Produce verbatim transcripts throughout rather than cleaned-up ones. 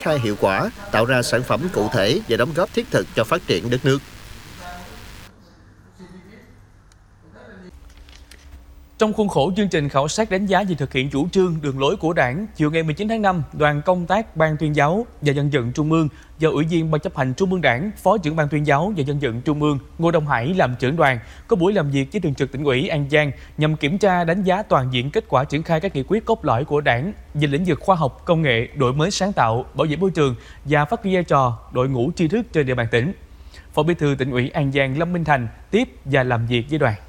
khai hiệu quả, tạo ra sản phẩm cụ thể và đóng góp thiết thực cho phát triển đất nước. Trong khuôn khổ chương trình khảo sát đánh giá về thực hiện chủ trương, đường lối của Đảng, chiều ngày mười chín tháng năm, đoàn công tác Ban Tuyên giáo và Dân vận Trung ương do Ủy viên Ban chấp hành Trung ương Đảng, Phó trưởng Ban Tuyên giáo và Dân vận Trung ương Ngô Đông Hải làm trưởng đoàn, có buổi làm việc với Thường trực Tỉnh ủy An Giang nhằm kiểm tra đánh giá toàn diện kết quả triển khai các nghị quyết cốt lõi của Đảng về lĩnh vực khoa học, công nghệ, đổi mới sáng tạo, bảo vệ môi trường và phát huy vai trò đội ngũ tri thức trên địa bàn tỉnh. Phó Bí thư Tỉnh ủy An Giang Lâm Minh Thành tiếp và làm việc với đoàn.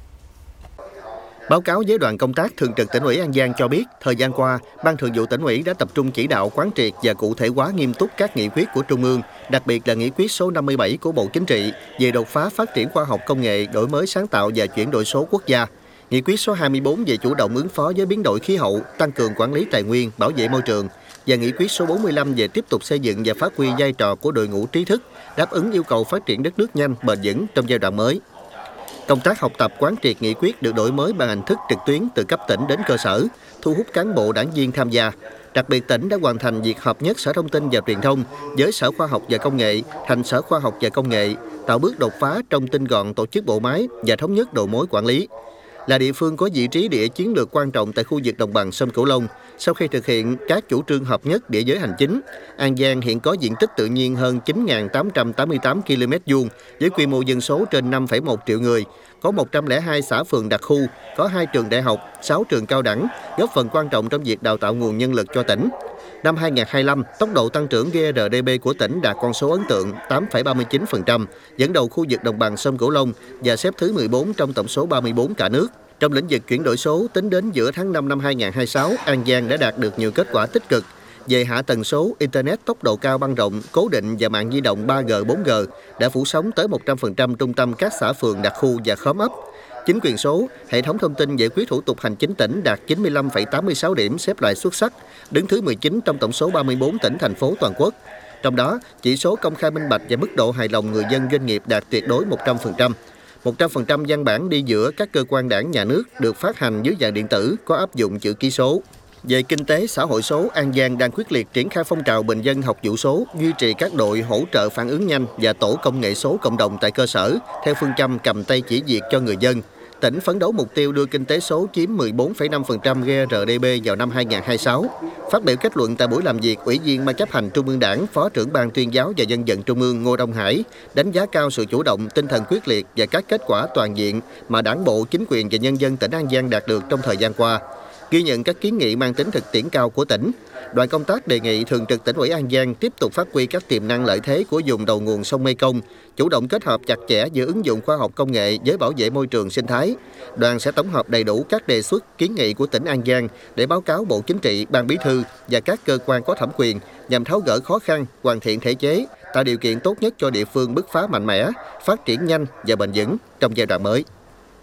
Báo cáo với đoàn công tác Thường trực Tỉnh ủy An Giang cho biết, thời gian qua, Ban Thường vụ Tỉnh ủy đã tập trung chỉ đạo quán triệt và cụ thể hóa nghiêm túc các nghị quyết của Trung ương, đặc biệt là nghị quyết số năm mươi bảy của Bộ Chính trị về đột phá phát triển khoa học công nghệ, đổi mới sáng tạo và chuyển đổi số quốc gia, nghị quyết số hai mươi bốn về chủ động ứng phó với biến đổi khí hậu, tăng cường quản lý tài nguyên, bảo vệ môi trường và nghị quyết số bốn mươi lăm về tiếp tục xây dựng và phát huy vai trò của đội ngũ trí thức, đáp ứng yêu cầu phát triển đất nước nhanh, bền vững trong giai đoạn mới. Công tác học tập quán triệt nghị quyết được đổi mới bằng hình thức trực tuyến từ cấp tỉnh đến cơ sở, thu hút cán bộ đảng viên tham gia. Đặc biệt, tỉnh đã hoàn thành việc hợp nhất Sở Thông tin và Truyền thông với Sở Khoa học và Công nghệ thành Sở Khoa học và Công nghệ, tạo bước đột phá trong tinh gọn tổ chức bộ máy và thống nhất đầu mối quản lý. Là địa phương có vị trí địa chiến lược quan trọng tại khu vực đồng bằng sông Cửu Long, sau khi thực hiện các chủ trương hợp nhất địa giới hành chính, An Giang hiện có diện tích tự nhiên hơn chín nghìn tám trăm tám mươi tám ki lô mét vuông với quy mô dân số trên năm phẩy một triệu người, có một trăm lẻ hai xã phường đặc khu, có hai trường đại học, sáu trường cao đẳng, góp phần quan trọng trong việc đào tạo nguồn nhân lực cho tỉnh. Năm hai nghìn không trăm hai mươi lăm, tốc độ tăng trưởng giê rờ đê pê của tỉnh đạt con số ấn tượng tám phẩy ba mươi chín phần trăm, dẫn đầu khu vực đồng bằng sông Cửu Long và xếp thứ mười bốn trong tổng số ba mươi bốn cả nước. Trong lĩnh vực chuyển đổi số, tính đến giữa tháng năm năm hai nghìn không trăm hai mươi sáu, An Giang đã đạt được nhiều kết quả tích cực về hạ tần số, Internet tốc độ cao băng rộng, cố định và mạng di động ba G, bốn G đã phủ sóng tới một trăm phần trăm trung tâm các xã phường đặc khu và khóm ấp. Chính quyền số, hệ thống thông tin giải quyết thủ tục hành chính tỉnh đạt chín mươi lăm phẩy tám mươi sáu điểm, xếp loại xuất sắc, đứng thứ mười chín trong tổng số ba mươi bốn tỉnh, thành phố toàn quốc. Trong đó, chỉ số công khai minh bạch và mức độ hài lòng người dân doanh nghiệp đạt tuyệt đối một trăm phần trăm. một trăm phần trăm văn bản đi giữa các cơ quan đảng nhà nước được phát hành dưới dạng điện tử, có áp dụng chữ ký số. Về kinh tế xã hội số, An Giang đang quyết liệt triển khai phong trào bình dân học vụ số, duy trì các đội hỗ trợ phản ứng nhanh và tổ công nghệ số cộng đồng tại cơ sở, theo phương châm cầm tay chỉ việc cho người dân. Tỉnh phấn đấu mục tiêu đưa kinh tế số chiếm mười bốn phẩy năm phần trăm giê rờ đê pê vào năm hai nghìn không trăm hai mươi sáu. Phát biểu kết luận tại buổi làm việc, Ủy viên Ban chấp hành Trung ương Đảng, Phó trưởng Ban Tuyên giáo và Dân vận Trung ương Ngô Đông Hải đánh giá cao sự chủ động, tinh thần quyết liệt và các kết quả toàn diện mà Đảng bộ, chính quyền và nhân dân tỉnh An Giang đạt được trong thời gian qua. Ghi nhận các kiến nghị mang tính thực tiễn cao của tỉnh, đoàn công tác đề nghị Thường trực Tỉnh ủy An Giang tiếp tục phát huy các tiềm năng lợi thế của vùng đầu nguồn sông Mekong, chủ động kết hợp chặt chẽ giữa ứng dụng khoa học công nghệ với bảo vệ môi trường sinh thái. Đoàn sẽ tổng hợp đầy đủ các đề xuất, kiến nghị của tỉnh An Giang để báo cáo Bộ Chính trị, Ban Bí thư và các cơ quan có thẩm quyền nhằm tháo gỡ khó khăn, hoàn thiện thể chế, tạo điều kiện tốt nhất cho địa phương bứt phá mạnh mẽ, phát triển nhanh và bền vững trong giai đoạn mới.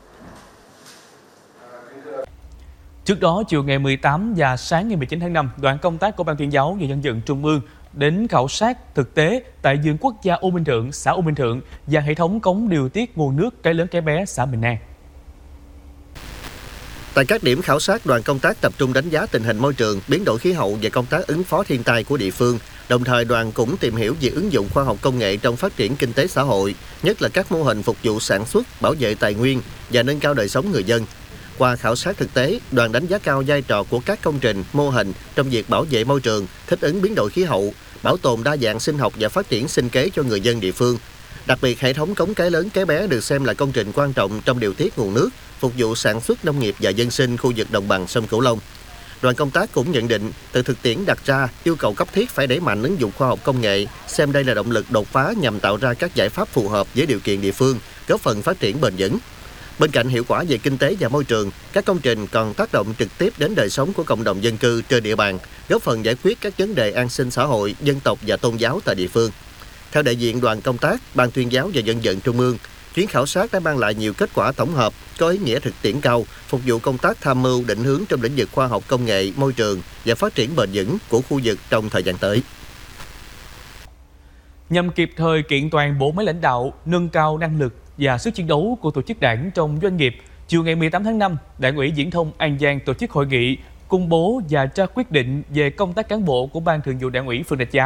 Trước đó, chiều ngày mười tám và sáng ngày mười chín tháng năm, đoàn công tác của Ban Tuyên giáo và Dân vận Trung ương đến khảo sát thực tế tại vườn quốc gia U Minh Thượng, xã U Minh Thượng và hệ thống cống điều tiết nguồn nước Cái Lớn Cái Bé, xã Bình An. Tại các điểm khảo sát, đoàn công tác tập trung đánh giá tình hình môi trường, biến đổi khí hậu và công tác ứng phó thiên tai của địa phương. Đồng thời, đoàn cũng tìm hiểu về ứng dụng khoa học công nghệ trong phát triển kinh tế xã hội, nhất là các mô hình phục vụ sản xuất, bảo vệ tài nguyên và nâng cao đời sống người dân. Qua khảo sát thực tế, đoàn đánh giá cao vai trò của các công trình, mô hình trong việc bảo vệ môi trường, thích ứng biến đổi khí hậu, bảo tồn đa dạng sinh học và phát triển sinh kế cho người dân địa phương. Đặc biệt, hệ thống cống Cái Lớn Cái Bé được xem là công trình quan trọng trong điều tiết nguồn nước, phục vụ sản xuất nông nghiệp và dân sinh khu vực đồng bằng sông Cửu Long. Đoàn công tác cũng nhận định, từ thực tiễn đặt ra, yêu cầu cấp thiết phải đẩy mạnh ứng dụng khoa học công nghệ, xem đây là động lực đột phá nhằm tạo ra các giải pháp phù hợp với điều kiện địa phương, góp phần phát triển bền vững. Bên cạnh hiệu quả về kinh tế và môi trường, các công trình còn tác động trực tiếp đến đời sống của cộng đồng dân cư trên địa bàn, góp phần giải quyết các vấn đề an sinh xã hội, dân tộc và tôn giáo tại địa phương. Theo đại diện đoàn công tác, Ban Tuyên giáo và Dân vận Trung ương, chuyến khảo sát đã mang lại nhiều kết quả tổng hợp, có ý nghĩa thực tiễn cao, phục vụ công tác tham mưu định hướng trong lĩnh vực khoa học công nghệ, môi trường và phát triển bền vững của khu vực trong thời gian tới. Nhằm kịp thời kiện toàn bộ máy lãnh đạo, nâng cao năng lực và sức chiến đấu của tổ chức đảng trong doanh nghiệp, chiều ngày mười tám tháng năm, Đảng ủy Viễn thông An Giang tổ chức hội nghị công bố và ra quyết định về công tác cán bộ của Ban Thường vụ Đảng ủy phường Rạch Giá.